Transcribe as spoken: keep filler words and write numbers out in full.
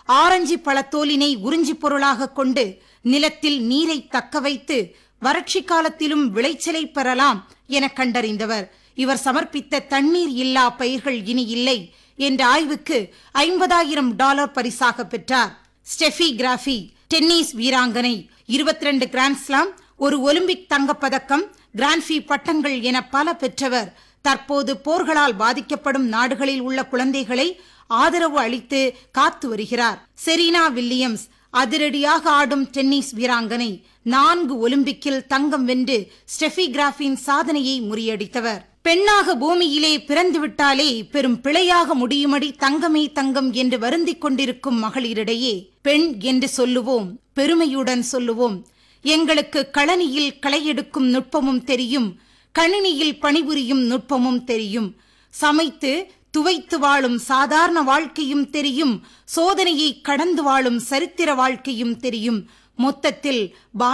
Orange பழத்தோலினை உறிஞ்சி பொருளாக கொண்டு நிலத்தில் நீரை தக்க வைத்து வறட்சி காலத்திலும் விளைச்சலை பெறலாம் என கண்டறிந்தவர். இவர் சமர்ப்பித்த தண்ணீர் இல்லா பயிர்கள் இனி இல்லை என்ற ஆய்வுக்கு ஐம்பதாயிரம் டாலர் பரிசாக பெற்றார். ஸ்டெஃபி கிராஃபி டென்னிஸ் வீராங்கனை. இருபத்தி ரெண்டு கிராண்ட்ஸ்லாம், ஒரு ஒலிம்பிக் தங்கப்பதக்கம், கிராண்ட்ஃபி பட்டங்கள் என பல பெற்றவர். தற்போது போர்களால் பாதிக்கப்படும் நாடுகளில் உள்ள குழந்தைகளை ஆதரவு அளித்து காத்து வருகிறார். செரீனா வில்லியம்ஸ் அதிரடியாக ஆடும் டென்னிஸ் வீராங்கனை. நான்கு ஒலிம்பிக்கில் தங்கம் வென்று ஸ்டெஃபி கிராஃபின் சாதனையை முறியடித்தவர். பெண்ணாக பூமியிலே பிறந்துவிட்டாலே பெரும் பிழையாக முடியுமடி தங்கமே தங்கம் என்று வருந்திக் கொண்டிருக்கும் மகளிரிடையே பெண் என்று சொல்லுவோம், பெருமையுடன் சொல்லுவோம். எங்களுக்கு களனியில் களையெடுக்கும் நுட்பமும் தெரியும், கணினியில் பணிபுரியும் நுட்பமும் தெரியும், சமைத்து துவைத்து வாழும் சாதாரண வாழ்க்கையும் தெரியும், சோதனையை கடந்து வாழும் சரித்திர வாழ்க்கையும் தெரியும். மொத்தத்தில்